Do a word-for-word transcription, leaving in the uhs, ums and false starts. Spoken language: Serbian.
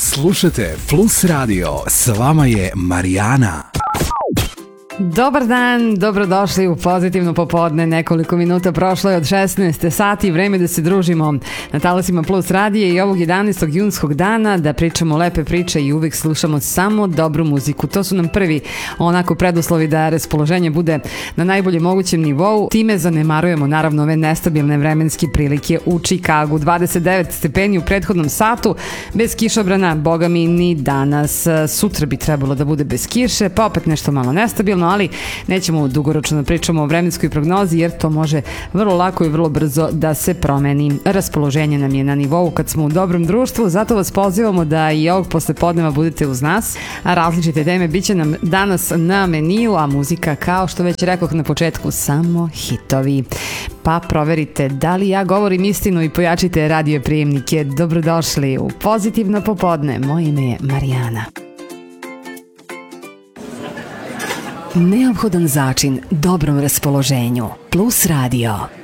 Slušajte Plus Radio, s vama je Marijana. Dobar dan, dobrodošli u Pozitivno popodne. Nekoliko minuta prošlo je od šesnaest sati, vreme da se družimo na talasima Plus radije i ovog jedanaestog junskog dana, da pričamo lepe priče i uvek slušamo samo dobru muziku. To su nam prvi onako preduslovi da raspoloženje bude na najboljem mogućem nivou. Time zanemarujemo naravno ove nestabilne vremenske prilike u Čikagu. dvadeset devet stepeni u prethodnom satu, bez kišobrana, boga mi ni danas. Sutra bi trebalo da bude bez kiše, pa opet nešto malo nestabilno, ali nećemo dugoročno da pričamo o vremenskoj prognozi jer to može vrlo lako i vrlo brzo da se promeni. Raspoloženje nam je na nivou kad smo u dobrom društvu, zato vas pozivamo da i ovog poslepodneva budete uz nas. A različite teme bit će nam danas na meniju, a muzika, kao što već rekoh na početku, samo hitovi. Pa proverite da li ja govorim istinu i pojačite radio prijemnike. Dobrodošli u Pozitivno popodne. Moje ime je Marijana. Neophodan začin dobrom raspoloženju. Plus Radio.